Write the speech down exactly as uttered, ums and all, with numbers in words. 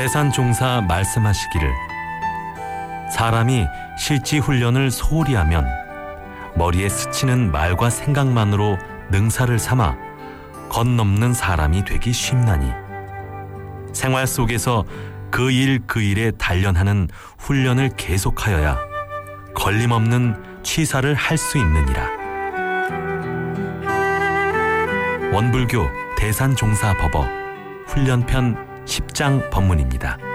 대산종사 말씀하시기를 사람이 실지 훈련을 소홀히 하면 머리에 스치는 말과 생각만으로 능사를 삼아 건넘는 사람이 되기 쉽나니 생활 속에서 그 일 그 일에 단련하는 훈련을 계속하여야 걸림없는 취사를 할 수 있느니라. 원불교 대산종사법어 훈련편 십 장 법문입니다.